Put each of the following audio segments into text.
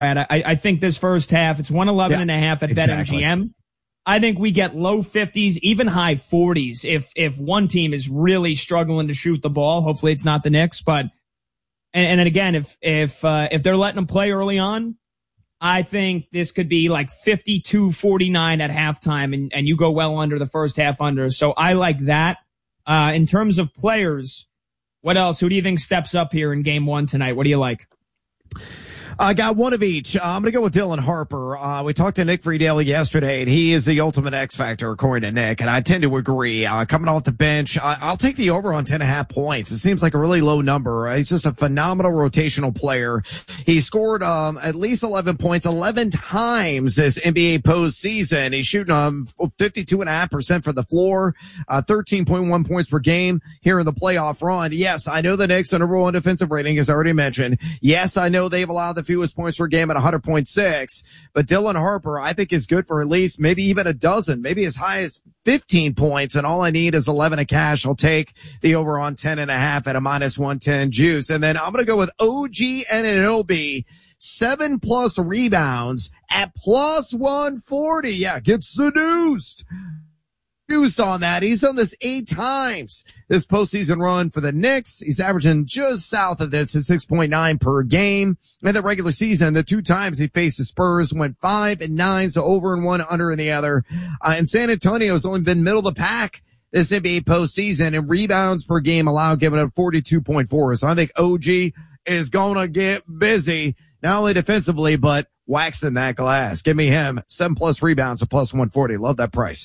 I think this first half, it's 111.5 at exactly. BetMGM. I think we get low 50s, even high 40s if one team is really struggling to shoot the ball. Hopefully it's not the Knicks, but and again, if they're letting them play early on, I think this could be like 52-49 at halftime, and you go well under the first half under. So I like that. In terms of players, what else? Who do you think steps up here in game one tonight? What do you like? I got one of each. I'm going to go with Dylan Harper. We talked to Nick Friedel yesterday, and he is the ultimate X factor, according to Nick, and I tend to agree. Coming off the bench, I'll take the over on 10.5 points. It seems like a really low number. He's just a phenomenal rotational player. He scored at least 11 points 11 times this NBA postseason. He's shooting 52.5% from the floor, 13.1 points per game here in the playoff run. Yes, I know the Knicks are number one defensive rating, as already mentioned. Yes, I know they've allowed the fewest points per game at 100.6, but Dylan Harper, I think, is good for at least maybe even a dozen, maybe as high as 15 points, and all I need is 11 of cash. I'll take the over on 10.5 at a -110 juice. And then I'm going to go with OG Anunoby, 7+ rebounds at +140. Yeah, get seduced. On that. He's done this 8 times this postseason run for the Knicks. He's averaging just south of this at 6.9 per game. In the regular season, the 2 times he faced the Spurs went 5 and 9, so over in one, under in the other. And San Antonio has only been middle of the pack this NBA postseason, and rebounds per game allowed, giving up 42.4. So I think OG is going to get busy, not only defensively, but waxing that glass. Give me him. 7+ rebounds at +140. Love that price.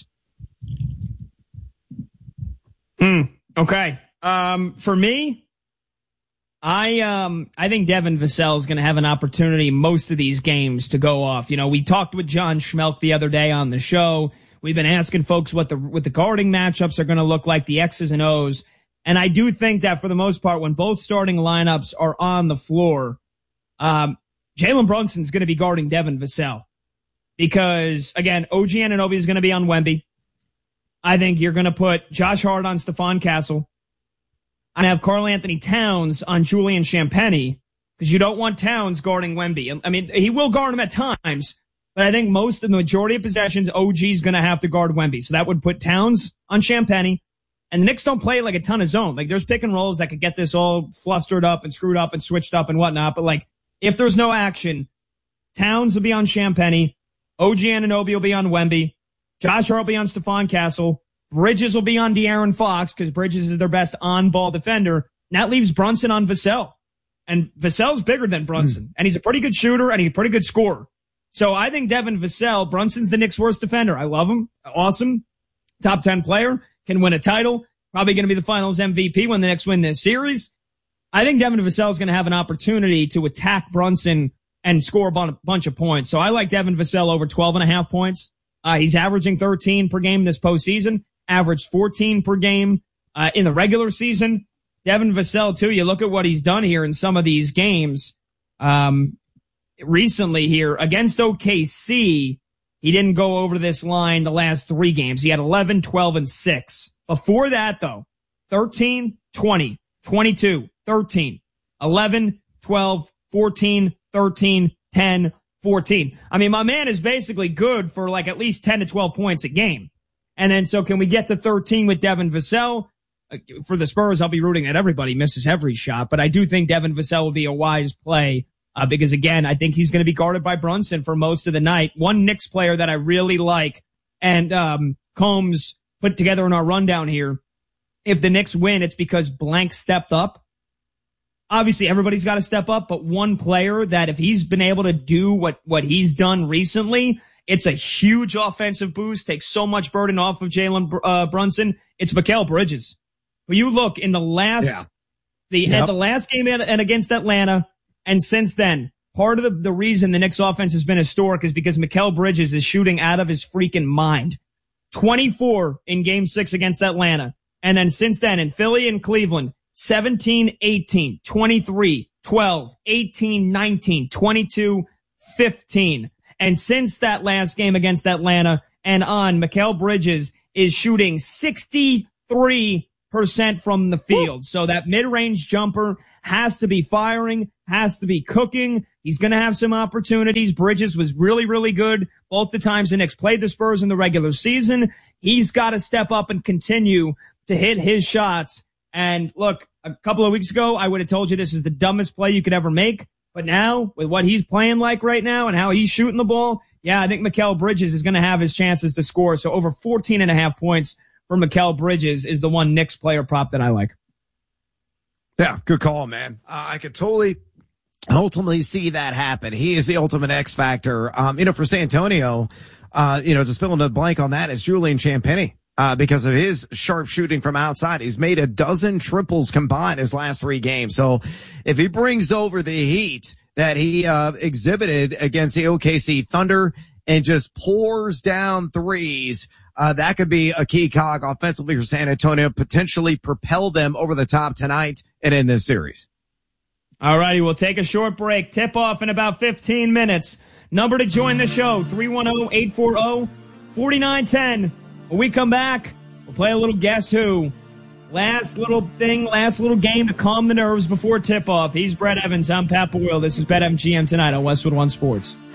Okay. For me, I think Devin Vassell is going to have an opportunity most of these games to go off. You know, we talked with John Schmelk the other day on the show. We've been asking folks what the guarding matchups are going to look like, the X's and O's. And I do think that for the most part, when both starting lineups are on the floor, Jalen Brunson's going to be guarding Devin Vassell because, again, OG Anunoby is going to be on Wemby. I think you're going to put Josh Hart on Stephon Castle. I have Karl Anthony Towns on Julian Champagnie because you don't want Towns guarding Wemby. I mean, he will guard him at times, but I think most of the majority of possessions, OG is going to have to guard Wemby. So that would put Towns on Champagnie. And the Knicks don't play like a ton of zone. Like there's pick and rolls that could get this all flustered up and screwed up and switched up and whatnot. But like if there's no action, Towns will be on Champagnie. OG Anunoby will be on Wemby. Josh Hart will be on Stephon Castle. Bridges will be on De'Aaron Fox because Bridges is their best on-ball defender. And that leaves Brunson on Vassell. And Vassell's bigger than Brunson. And he's a pretty good shooter and he's a pretty good scorer. So I think Devin Vassell, Brunson's the Knicks' worst defender. I love him. Awesome. Top 10 player. Can win a title. Probably going to be the finals MVP when the Knicks win this series. I think Devin Vassell is going to have an opportunity to attack Brunson and score a bunch of points. So I like Devin Vassell over 12.5 points. He's averaging 13 per game this postseason, averaged 14 per game in the regular season. Devin Vassell, too, you look at what he's done here in some of these games recently here. Against OKC, he didn't go over this line the last 3 games. He had 11, 12, and 6. Before that, though, 13, 20, 22, 13, 11, 12, 14, 13, 10, 14. I mean, my man is basically good for like at least 10 to 12 points a game. And then so can we get to 13 with Devin Vassell? For the Spurs, I'll be rooting that everybody misses every shot, but I do think Devin Vassell will be a wise play because, again, I think he's going to be guarded by Brunson for most of the night. One Knicks player that I really like, and Combs put together in our rundown here, if the Knicks win, it's because blank stepped up. Obviously, everybody's got to step up, but one player that if he's been able to do what he's done recently, it's a huge offensive boost, takes so much burden off of Jalen Brunson. It's Mikal Bridges. When you look in the last, the last game and against Atlanta, and since then, part of the reason the Knicks offense has been historic is because Mikal Bridges is shooting out of his freaking mind. 24 in game 6 against Atlanta. And then since then in Philly and Cleveland, 17, 18, 23, 12, 18, 19, 22, 15. And since that last game against Atlanta and on, Mikal Bridges is shooting 63% from the field. So that mid-range jumper has to be firing. has to be cooking. He's going to have some opportunities. Bridges was really, really good both the times the Knicks played the Spurs in the regular season. He's got to step up and continue to hit his shots. And look, a couple of weeks ago, I would have told you this is the dumbest play you could ever make. But now, with what he's playing like right now and how he's shooting the ball, yeah, I think Mikal Bridges is going to have his chances to score. So over 14.5 points for Mikal Bridges is the one Knicks player prop that I like. Yeah, good call, man. I could totally ultimately see that happen. He is the ultimate X factor. For San Antonio, just filling the blank on that is Julian Champagnie. Because of his sharp shooting from outside. He's made a dozen triples combined his last 3 games. So if he brings over the heat that he exhibited against the OKC Thunder and just pours down threes, that could be a key cog offensively for San Antonio, potentially propel them over the top tonight and in this series. All righty, we'll take a short break. Tip off in about 15 minutes. Number to join the show, 310-840-4910. When we come back, we'll play a little Guess Who. Last little game to calm the nerves before tip-off. He's Brett Evans. I'm Pat Boyle. This is BetMGM tonight on Westwood One Sports.